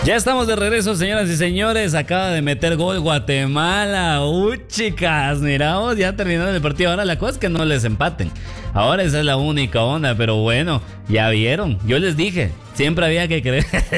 Ya estamos de regreso, señoras y señores. Acaba de meter gol Guatemala. Uy, chicas, miramos, ya terminaron el partido. Ahora la cosa es que no les empaten. Ahora esa es la única onda, pero bueno, ya vieron. Yo les dije, siempre había que creer.